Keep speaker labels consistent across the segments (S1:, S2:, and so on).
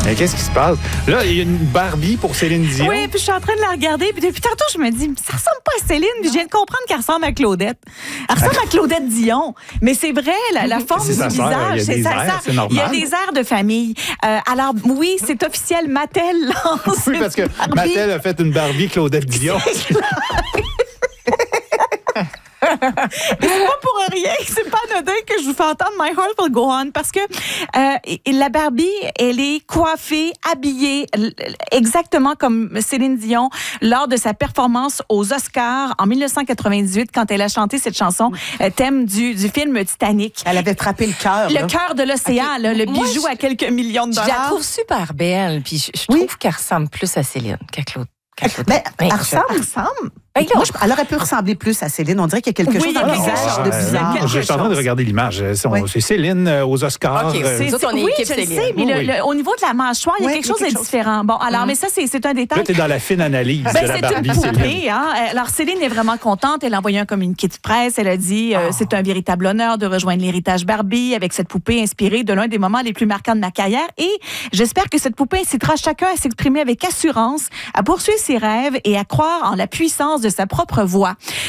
S1: Mais qu'est-ce qui se passe? Là, il y a une Barbie pour Céline Dion.
S2: Oui, puis je suis en train de la regarder. Puis depuis tantôt, je me dis, ça ressemble pas à Céline. Puis je viens de comprendre qu'elle ressemble à Claudette. Elle ressemble à Claudette Dion. Mais c'est vrai, la forme du visage.
S1: Il y a des airs, c'est normal.
S2: Il y a des airs de famille. Alors, oui, c'est officiel. Mattel lance.
S1: Oui, parce que Mattel a fait une Barbie Claudette Dion.
S2: Et c'est pas pour rien, c'est pas anodin que je vous fais entendre My Heart Will Go On parce que la Barbie, elle est coiffée, habillée exactement comme Céline Dion lors de sa performance aux Oscars en 1998 quand elle a chanté cette chanson thème du film Titanic.
S3: Elle avait frappé le cœur.
S2: Le cœur de l'océan,
S4: Okay.
S2: le bijou à quelques millions de dollars.
S4: Je la trouve super belle, puis je trouve qu'elle ressemble plus à Céline qu'à Claude.
S3: Elle ressemble. Elle aurait pu ressembler plus à Céline. On dirait qu'il y a quelque chose dans le visage de bizarre.
S1: Je suis en train de regarder l'image. C'est Céline aux Oscars.
S4: Okay,
S2: oui, je le sais, mais au niveau de la mâchoire, il y a quelque chose de différent. Bon, alors, mais ça, c'est un détail.
S1: Là, tu es dans la fine analyse de la Barbie.
S2: C'est une poupée. Alors, Céline est vraiment contente. Elle a envoyé un communiqué de presse. Elle a dit c'est un véritable honneur de rejoindre l'héritage Barbie avec cette poupée inspirée de l'un des moments les plus marquants de ma carrière. Et j'espère que cette poupée incitera chacun à s'exprimer avec assurance, à poursuivre ses rêves et à croire en la puissance de sa propre voix.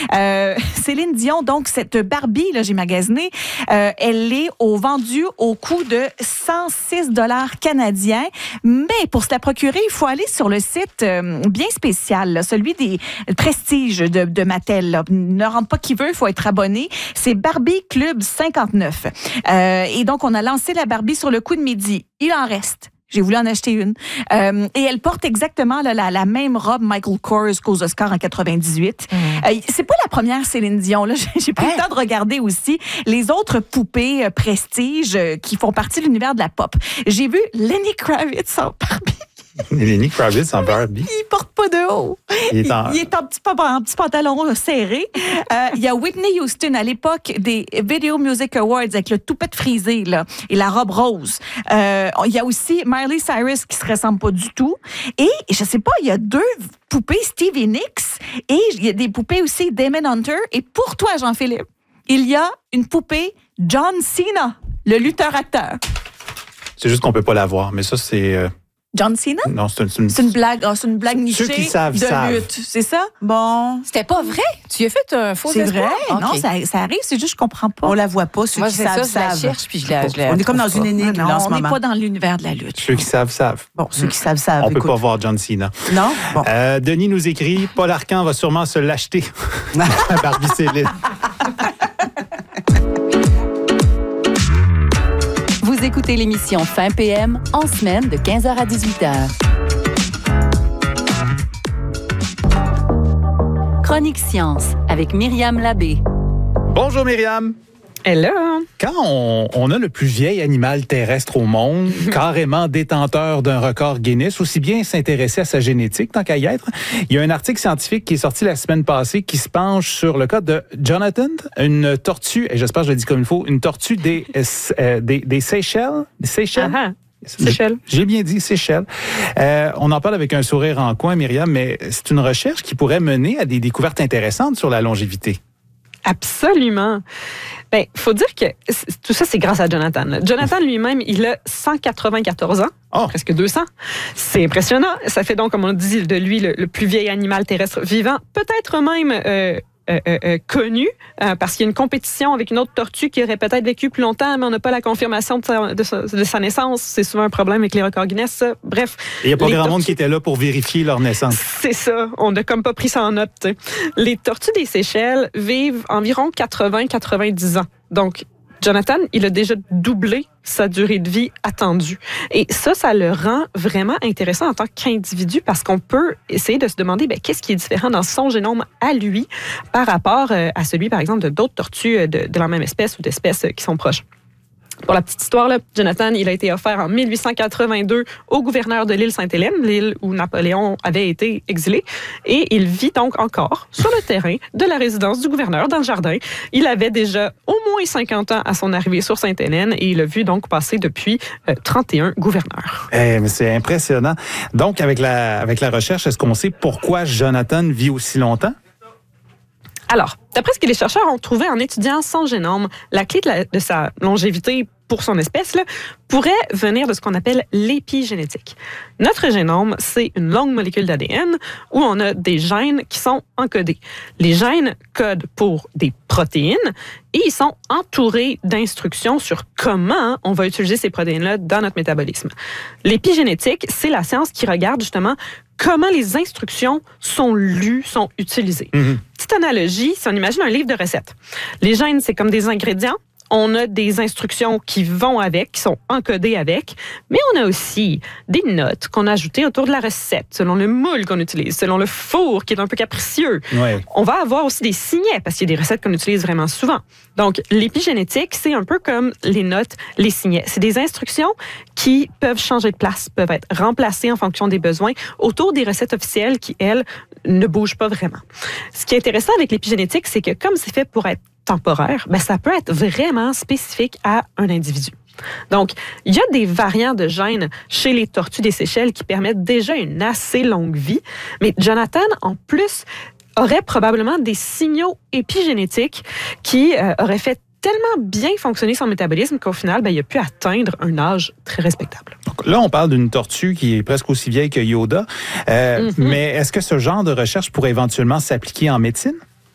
S2: Céline Dion, donc, cette Barbie, là, j'ai magasiné, elle est vendue au coût de 106 $ canadiens. Mais pour se la procurer, il faut aller sur le site bien spécial, là, celui des prestiges de Mattel. Là. Ne rentre pas qui veut, il faut être abonné. C'est Barbie Club 59. Et donc, on a lancé la Barbie sur le coup de midi. Il en reste. J'ai voulu en acheter une. Et elle porte exactement la même robe Michael Kors qu'aux Oscars en 98. C'est pas la première Céline Dion. Là. J'ai pris le temps de regarder aussi les autres poupées prestige qui font partie de l'univers de la pop. J'ai vu Lenny Kravitz en Barbie.
S1: Lenny Kravitz en Barbie.
S2: Il porte pas de haut. Il est en petit pantalon serré. Il y a Whitney Houston à l'époque des Video Music Awards avec le toupette frisé là, et la robe rose. Il y a aussi Miley Cyrus qui se ressemble pas du tout. Et je sais pas, il y a 2 poupées Stevie Nicks et il y a des poupées aussi Damon Hunter. Et pour toi, Jean-Philippe, il y a une poupée John Cena, le lutteur-acteur.
S1: C'est juste qu'on peut pas la voir, mais ça, c'est...
S2: John Cena?
S1: Non, c'est
S2: une blague. C'est une blague nichée
S1: savent.
S2: lutte. C'est ça? Bon.
S4: C'était pas vrai? Tu as fait un faux espoir?
S2: C'est vrai. Non, ça arrive. C'est juste que je comprends pas.
S3: On la voit pas. Ceux qui savent,
S4: je la cherche, puis je la
S3: on est comme dans une énigme en ce moment.
S2: On n'est pas dans l'univers de la lutte.
S1: Ceux qui savent.
S3: Bon, ceux qui savent.
S1: On peut pas voir John Cena.
S3: Non? Bon.
S1: Denis nous écrit, Paul Arcand va sûrement se l'acheter. Barbie Céline.
S5: Vous écoutez l'émission Fin PM en semaine de 15h à 18h. Chronique Science avec Myriam Labbé.
S1: Bonjour Myriam.
S6: Hello.
S1: Quand on a le plus vieil animal terrestre au monde, carrément détenteur d'un record Guinness, aussi bien s'intéresser à sa génétique tant qu'à y être, il y a un article scientifique qui est sorti la semaine passée qui se penche sur le cas de Jonathan, une tortue, et j'espère que je le dis comme il faut, une tortue des Seychelles. Seychelles. J'ai bien dit Seychelles. On en parle avec un sourire en coin, Myriam, mais c'est une recherche qui pourrait mener à des découvertes intéressantes sur la longévité.
S6: Absolument. Ben, faut dire que tout ça, c'est grâce à Jonathan. Jonathan lui-même, il a 194 ans, presque 200. C'est impressionnant. Ça fait donc, comme on dit, de lui le plus vieil animal terrestre vivant, peut-être même connu, parce qu'il y a une compétition avec une autre tortue qui aurait peut-être vécu plus longtemps, mais on n'a pas la confirmation de sa naissance. C'est souvent un problème avec les records Guinness. Bref.
S1: Il n'y a pas grand monde qui était là pour vérifier leur naissance.
S6: C'est ça. On n'a comme pas pris ça en note. T'sais. Les tortues des Seychelles vivent environ 80-90 ans. Donc, Jonathan, il a déjà doublé sa durée de vie attendue. Et ça le rend vraiment intéressant en tant qu'individu parce qu'on peut essayer de se demander qu'est-ce qui est différent dans son génome à lui par rapport à celui, par exemple, d'autres tortues de la même espèce ou d'espèces qui sont proches. Pour la petite histoire, là, Jonathan, il a été offert en 1882 au gouverneur de l'île Sainte-Hélène, l'île où Napoléon avait été exilé. Et il vit donc encore sur le terrain de la résidence du gouverneur, dans le jardin. Il avait déjà au moins 50 ans à son arrivée sur Sainte-Hélène et il a vu donc passer depuis 31 gouverneurs.
S1: Mais c'est impressionnant. Donc, avec la recherche, est-ce qu'on sait pourquoi Jonathan vit aussi longtemps?
S6: Alors, d'après ce que les chercheurs ont trouvé en étudiant son génome, la clé de sa longévité pour son espèce, là, pourrait venir de ce qu'on appelle l'épigénétique. Notre génome, c'est une longue molécule d'ADN où on a des gènes qui sont encodés. Les gènes codent pour des protéines et ils sont entourés d'instructions sur comment on va utiliser ces protéines-là dans notre métabolisme. L'épigénétique, c'est la science qui regarde justement comment les instructions sont lues, sont utilisées. Petite analogie, si on imagine un livre de recettes. Les gènes, c'est comme des ingrédients. On a des instructions qui vont avec, qui sont encodées avec, mais on a aussi des notes qu'on a ajoutées autour de la recette, selon le moule qu'on utilise, selon le four qui est un peu capricieux. Ouais. On va avoir aussi des signets, parce qu'il y a des recettes qu'on utilise vraiment souvent. Donc, l'épigénétique, c'est un peu comme les notes, les signets. C'est des instructions qui peuvent changer de place, peuvent être remplacées en fonction des besoins autour des recettes officielles qui, elles, ne bougent pas vraiment. Ce qui est intéressant avec l'épigénétique, c'est que comme c'est fait pour être temporaire, ben ça peut être vraiment spécifique à un individu. Donc, il y a des variants de gènes chez les tortues des Seychelles qui permettent déjà une assez longue vie, mais Jonathan, en plus, aurait probablement des signaux épigénétiques qui auraient fait tellement bien fonctionner son métabolisme qu'au final, ben, il a pu atteindre un âge très respectable.
S1: Donc là, on parle d'une tortue qui est presque aussi vieille que Yoda, mais est-ce que ce genre de recherche pourrait éventuellement s'appliquer en médecine?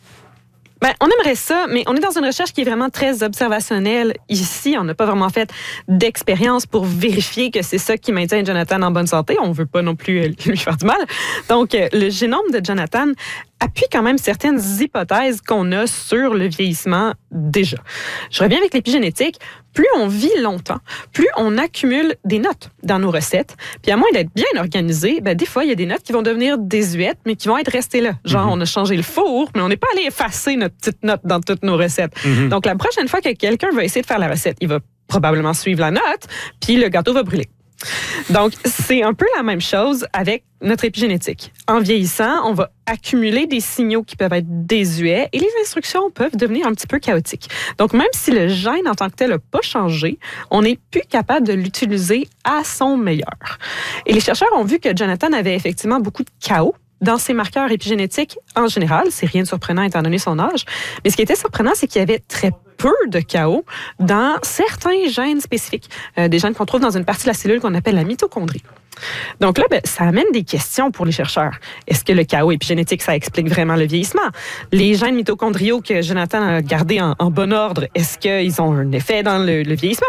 S6: Ben, on aimerait ça, mais on est dans une recherche qui est vraiment très observationnelle. Ici, on n'a pas vraiment fait d'expérience pour vérifier que c'est ça qui maintient Jonathan en bonne santé. On ne veut pas non plus lui faire du mal. Donc, le génome de Jonathan appuie quand même certaines hypothèses qu'on a sur le vieillissement déjà. Je reviens avec l'épigénétique. Plus on vit longtemps, plus on accumule des notes dans nos recettes. Puis à moins d'être bien organisé, ben des fois, il y a des notes qui vont devenir désuètes, mais qui vont être restées là. Genre, on a changé le four, mais on n'est pas allé effacer notre petite note dans toutes nos recettes. Donc, la prochaine fois que quelqu'un va essayer de faire la recette, il va probablement suivre la note, puis le gâteau va brûler. Donc, c'est un peu la même chose avec notre épigénétique. En vieillissant, on va accumuler des signaux qui peuvent être désuets et les instructions peuvent devenir un petit peu chaotiques. Donc, même si le gène en tant que tel n'a pas changé, on n'est plus capable de l'utiliser à son meilleur. Et les chercheurs ont vu que Jonathan avait effectivement beaucoup de chaos dans ses marqueurs épigénétiques en général. C'est rien de surprenant étant donné son âge. Mais ce qui était surprenant, c'est qu'il y avait très peu de chaos dans certains gènes spécifiques, des gènes qu'on trouve dans une partie de la cellule qu'on appelle la mitochondrie. Donc là, ben, ça amène des questions pour les chercheurs. Est-ce que le chaos épigénétique, ça explique vraiment le vieillissement? Les gènes mitochondriaux que Jonathan a gardés en bon ordre, est-ce qu'ils ont un effet dans le vieillissement?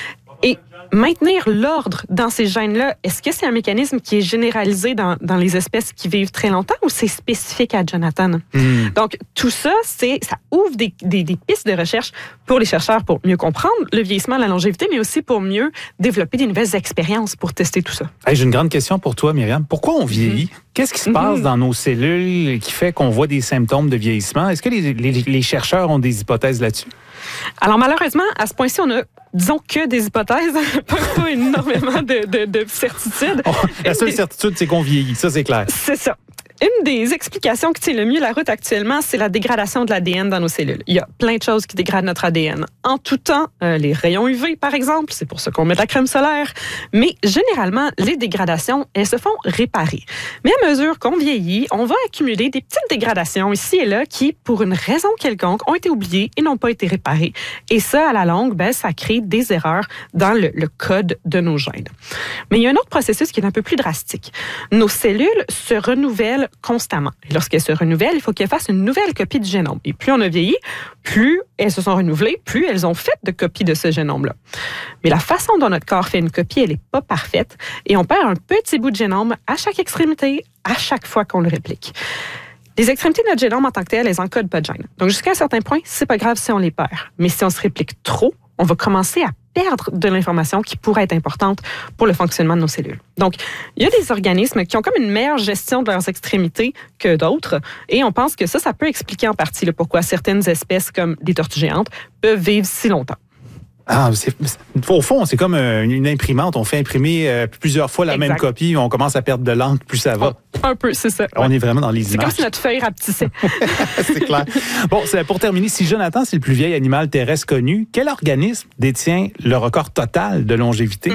S6: Et maintenir l'ordre dans ces gènes-là, est-ce que c'est un mécanisme qui est généralisé dans les espèces qui vivent très longtemps ou c'est spécifique à Jonathan? Donc, tout ça, ça ouvre des pistes de recherche pour les chercheurs pour mieux comprendre le vieillissement, la longévité, mais aussi pour mieux développer des nouvelles expériences pour tester tout ça.
S1: Hey, j'ai une grande question pour toi, Myriam. Pourquoi on vieillit? Qu'est-ce qui se passe dans nos cellules qui fait qu'on voit des symptômes de vieillissement? Est-ce que les chercheurs ont des hypothèses là-dessus?
S6: Alors, malheureusement, à ce point-ci, on a, disons, que des hypothèses, pas énormément de certitudes.
S1: La seule certitude, c'est qu'on vieillit. Ça, c'est clair.
S6: C'est ça. Une des explications qui tient le mieux la route actuellement, c'est la dégradation de l'ADN dans nos cellules. Il y a plein de choses qui dégradent notre ADN. En tout temps, les rayons UV, par exemple, c'est pour ça qu'on met de la crème solaire. Mais généralement, les dégradations, elles se font réparer. Mais à mesure qu'on vieillit, on va accumuler des petites dégradations ici et là qui, pour une raison quelconque, ont été oubliées et n'ont pas été réparées. Et ça, à la longue, ben, ça crée des erreurs dans le code de nos gènes. Mais il y a un autre processus qui est un peu plus drastique. Nos cellules se renouvellent constamment. Et lorsqu'elles se renouvellent, il faut qu'elles fassent une nouvelle copie du génome. Et plus on a vieilli, plus elles se sont renouvelées, plus elles ont fait de copies de ce génome-là. Mais la façon dont notre corps fait une copie, elle n'est pas parfaite et on perd un petit bout de génome à chaque extrémité, à chaque fois qu'on le réplique. Les extrémités de notre génome en tant que telles, elles n'encodent pas de gènes. Donc, jusqu'à un certain point, c'est pas grave si on les perd. Mais si on se réplique trop, on va commencer à perdre de l'information qui pourrait être importante pour le fonctionnement de nos cellules. Donc, il y a des organismes qui ont comme une meilleure gestion de leurs extrémités que d'autres, et on pense que ça peut expliquer en partie pourquoi certaines espèces, comme les tortues géantes, peuvent vivre si longtemps.
S1: Ah, au fond, c'est comme une imprimante. On fait imprimer plusieurs fois la même copie, on commence à perdre de l'encre, plus ça va.
S6: Un peu, c'est ça.
S1: On est vraiment dans les images.
S6: C'est comme si notre feuille rapetissait.
S1: C'est clair. Bon, pour terminer, si Jonathan, c'est le plus vieil animal terrestre connu, quel organisme détient le record total de longévité?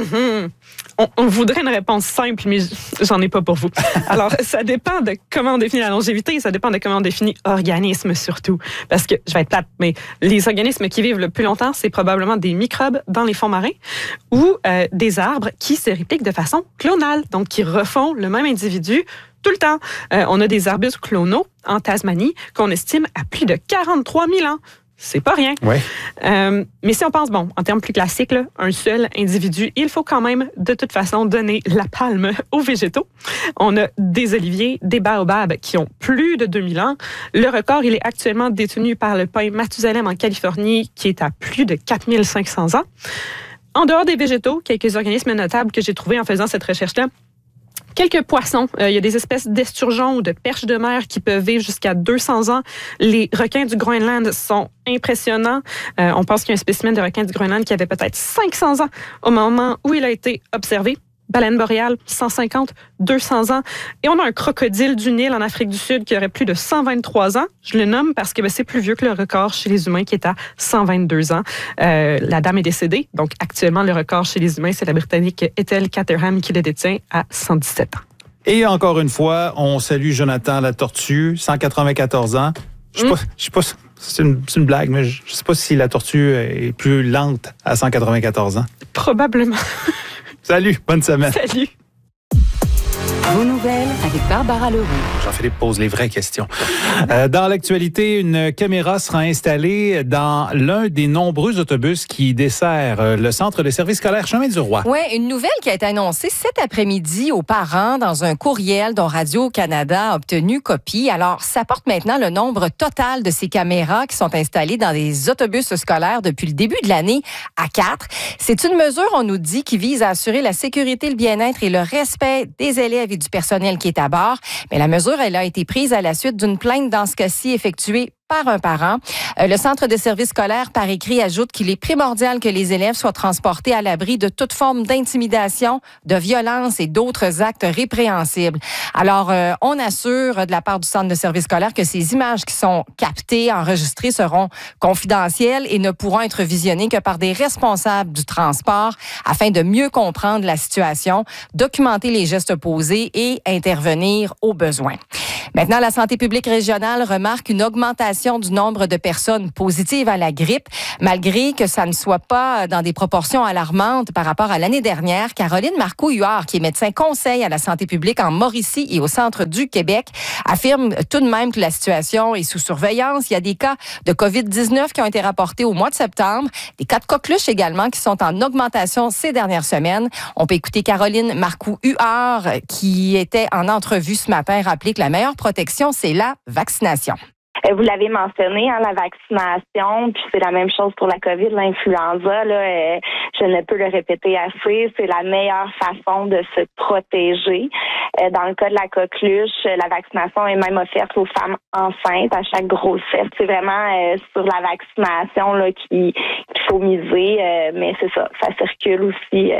S6: On voudrait une réponse simple, mais j'en ai pas pour vous. Alors, ça dépend de comment on définit la longévité et ça dépend de comment on définit organisme surtout. Parce que, je vais être plate, mais les organismes qui vivent le plus longtemps, c'est probablement des microbes dans les fonds marins ou des arbres qui se répliquent de façon clonale, donc qui refont le même individu tout le temps. On a des arbustes clonaux en Tasmanie qu'on estime à plus de 43 000 ans. C'est pas rien.
S1: Ouais.
S6: Mais si on pense, en termes plus classiques, là, un seul individu, il faut quand même, de toute façon, donner la palme aux végétaux. On a des oliviers, des baobabs qui ont plus de 2000 ans. Le record, il est actuellement détenu par le pin Mathusalem en Californie, qui est à plus de 4500 ans. En dehors des végétaux, quelques organismes notables que j'ai trouvés en faisant cette recherche-là, quelques poissons. Il y a des espèces d'esturgeons ou de perches de mer qui peuvent vivre jusqu'à 200 ans. Les requins du Groenland sont impressionnants. On pense qu'il y a un spécimen de requin du Groenland qui avait peut-être 500 ans au moment où il a été observé. Baleine boréale, 150, 200 ans. Et on a un crocodile du Nil en Afrique du Sud qui aurait plus de 123 ans. Je le nomme parce que c'est plus vieux que le record chez les humains qui est à 122 ans. La dame est décédée. Donc, actuellement, le record chez les humains, c'est la Britannique Ethel Caterham qui le détient à 117 ans.
S1: Et encore une fois, on salue Jonathan la tortue, 194 ans. Je sais pas, c'est une blague, mais je sais pas si la tortue est plus lente à 194 ans.
S6: Probablement.
S1: Salut, bonne semaine.
S6: Salut.
S5: Vos nouvelles avec Barbara Leroux.
S1: Jean-Philippe pose les vraies questions. Dans l'actualité, une caméra sera installée dans l'un des nombreux autobus qui dessert le centre de service scolaire Chemin du Roi.
S4: Oui, une nouvelle qui a été annoncée cet après-midi aux parents dans un courriel dont Radio-Canada a obtenu copie. Alors, ça porte maintenant le nombre total de ces caméras qui sont installées dans des autobus scolaires depuis le début de l'année à 4. C'est une mesure, on nous dit, qui vise à assurer la sécurité, le bien-être et le respect des élèves et du personnel qui est à bord. Mais la mesure, elle a été prise à la suite d'une plainte dans ce cas-ci effectuée par un parent. Le centre de service scolaire, par écrit, ajoute qu'il est primordial que les élèves soient transportés à l'abri de toute forme d'intimidation, de violence et d'autres actes répréhensibles. Alors, on assure de la part du centre de service scolaire que ces images qui sont captées, enregistrées, seront confidentielles et ne pourront être visionnées que par des responsables du transport afin de mieux comprendre la situation, documenter les gestes posés et intervenir au besoin. Maintenant, la santé publique régionale remarque une augmentation du nombre de personnes positives à la grippe, malgré que ça ne soit pas dans des proportions alarmantes par rapport à l'année dernière. Caroline Marcoux-Huard, qui est médecin conseil à la santé publique en Mauricie et au centre du Québec, affirme tout de même que la situation est sous surveillance. Il y a des cas de COVID-19 qui ont été rapportés au mois de septembre, des cas de coqueluche également qui sont en augmentation ces dernières semaines. On peut écouter Caroline Marcoux-Huard, qui était en entrevue ce matin, rappeler que la meilleure protection, c'est la vaccination.
S7: Vous l'avez mentionné, la vaccination, puis c'est la même chose pour la COVID, l'influenza. Je ne peux le répéter assez, c'est la meilleure façon de se protéger. Dans le cas de la coqueluche, la vaccination est même offerte aux femmes enceintes à chaque grossesse. C'est vraiment sur la vaccination qu'il faut miser, mais c'est ça circule aussi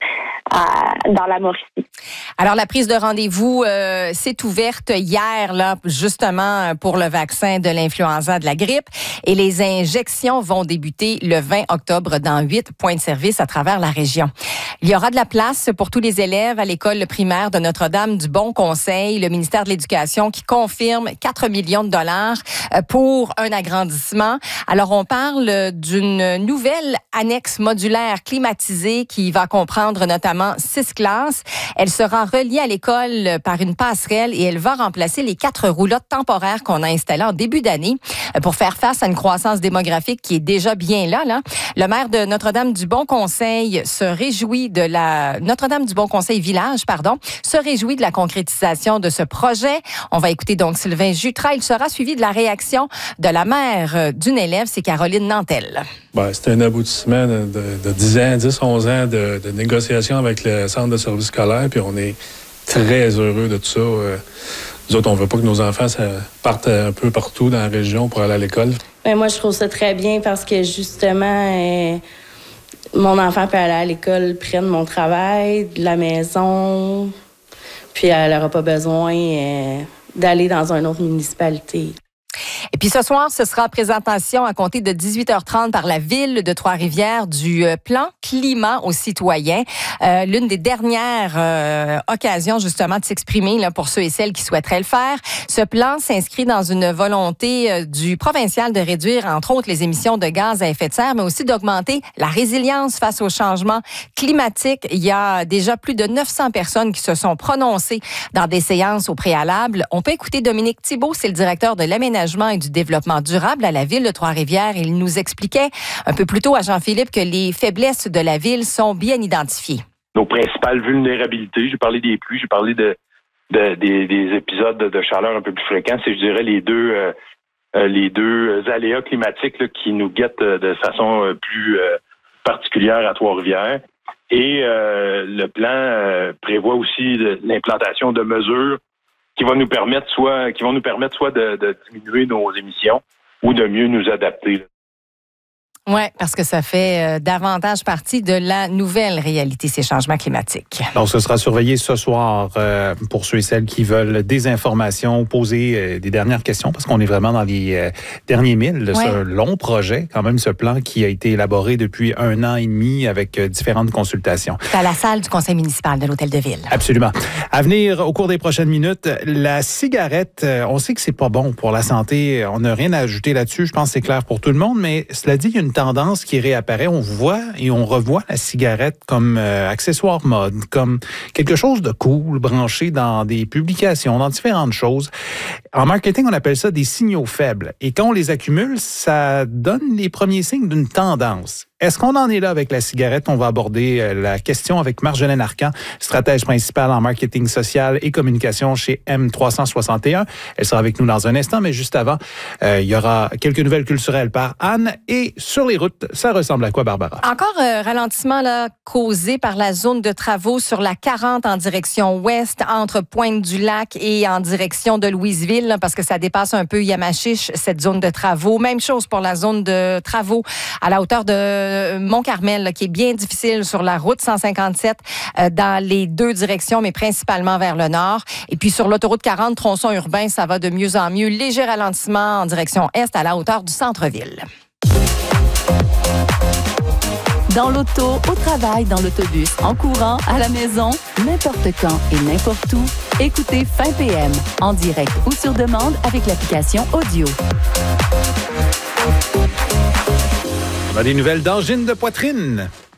S7: dans la Mauricie.
S4: Alors, la prise de rendez-vous s'est ouverte hier, justement, pour le vaccin de l'influenza de la grippe. Et les injections vont débuter le 20 octobre dans 8 points de service à travers la région. Il y aura de la place pour tous les élèves à l'école primaire de Notre-Dame du Bon Conseil. Le ministère de l'Éducation qui confirme 4 millions de dollars pour un agrandissement. Alors, on parle d'une nouvelle annexe modulaire climatisée qui va comprendre notamment 6 classes. Elle sera reliée à l'école par une passerelle et elle va remplacer les 4 roulottes temporaires qu'on a installées en début d'année pour faire face à une croissance démographique qui est déjà bien là. Le maire de Notre-Dame du Bon Conseil se réjouit de la Notre-Dame du Bon Conseil Village, se réjouit de la concrétisation de ce projet. On va écouter donc Sylvain Jutras. Il sera suivi de la réaction de la mère d'une élève, c'est Caroline Nantel.
S8: C'est un aboutissement de 10 ans, 11 ans de négociations avec le centre de service scolaire, puis on est très heureux de tout ça. Nous autres, on veut pas que nos enfants partent un peu partout dans la région pour aller à l'école.
S9: Moi, je trouve ça très bien parce que, justement, mon enfant peut aller à l'école près de mon travail, de la maison, puis elle n'aura pas besoin d'aller dans une autre municipalité.
S4: Et puis ce soir, ce sera présentation à compter de 18h30 par la Ville de Trois-Rivières du plan climat aux citoyens. L'une des dernières occasions justement de s'exprimer là, pour ceux et celles qui souhaiteraient le faire. Ce plan s'inscrit dans une volonté du provincial de réduire entre autres les émissions de gaz à effet de serre, mais aussi d'augmenter la résilience face au changement climatique. Il y a déjà plus de 900 personnes qui se sont prononcées dans des séances au préalable. On peut écouter Dominique Thibault, c'est le directeur de l'aménagement et du développement durable à la Ville de Trois-Rivières. Il nous expliquait un peu plus tôt à Jean-Philippe que les faiblesses de la ville sont bien identifiées.
S10: Nos principales vulnérabilités, j'ai parlé des pluies, j'ai parlé des épisodes de chaleur un peu plus fréquents, c'est, je dirais, les deux aléas climatiques là, qui nous guettent de façon plus particulière à Trois-Rivières. Et le plan prévoit aussi l'implantation de mesures qui vont nous permettre soit de diminuer nos émissions ou de mieux nous adapter.
S4: Oui, parce que ça fait davantage partie de la nouvelle réalité, ces changements climatiques.
S1: Donc, ce sera surveillé ce soir pour ceux et celles qui veulent des informations, poser des dernières questions, parce qu'on est vraiment dans les derniers milles de ce long projet, quand même, ce plan qui a été élaboré depuis 1 an et demi avec différentes consultations.
S4: C'est à la salle du conseil municipal de l'Hôtel de Ville.
S1: Absolument. À venir, au cours des prochaines minutes, la cigarette, on sait que c'est pas bon pour la santé. On n'a rien à ajouter là-dessus. Je pense que c'est clair pour tout le monde, mais cela dit, il y a une tendance qui réapparaît. On voit et on revoit la cigarette comme accessoire mode, comme quelque chose de cool, branché dans des publications, dans différentes choses. En marketing, on appelle ça des signaux faibles. Et quand on les accumule, ça donne les premiers signes d'une tendance. Est-ce qu'on en est là avec la cigarette? On va aborder la question avec Marjolaine Arcan, stratège principale en marketing social et communication chez M361. Elle sera avec nous dans un instant, mais juste avant, il y aura quelques nouvelles culturelles par Anne. Et sur les routes, ça ressemble à quoi, Barbara?
S4: Encore ralentissement là, causé par la zone de travaux sur la 40 en direction ouest, entre Pointe-du-Lac et en direction de Louisville, là, parce que ça dépasse un peu Yamachiche, cette zone de travaux. Même chose pour la zone de travaux à la hauteur de Mont-Carmel, là, qui est bien difficile sur la route 157 dans les deux directions, mais principalement vers le nord. Et puis sur l'autoroute 40, tronçon urbain, ça va de mieux en mieux. Léger ralentissement en direction est à la hauteur du centre-ville.
S5: Dans l'auto, au travail, dans l'autobus, en courant, à la maison, n'importe quand et n'importe où, écoutez Fin PM en direct ou sur demande avec l'application Audio.
S1: On a des nouvelles d'angine de poitrine.